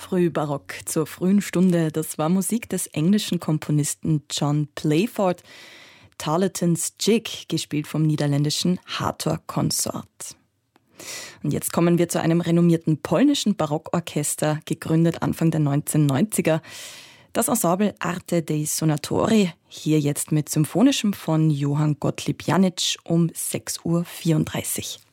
Frühbarock zur frühen Stunde. Das war Musik des englischen Komponisten John Playford. Tarleton's Jig, gespielt vom niederländischen Hathor Consort. Und jetzt kommen wir zu einem renommierten polnischen Barockorchester, gegründet Anfang der 1990er. Das Ensemble Arte dei Sonatori, hier jetzt mit Symphonischem von Johann Gottlieb Janitsch um 6.34 Uhr.